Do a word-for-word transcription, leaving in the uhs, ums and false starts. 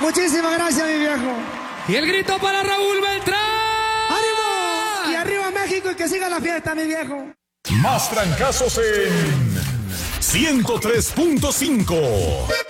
Muchísimas gracias, mi viejo. Y el grito para Raúl Beltrán. ¡Ánimo! Y arriba México y que siga la fiesta, mi viejo. Más trancazos en ciento tres punto cinco.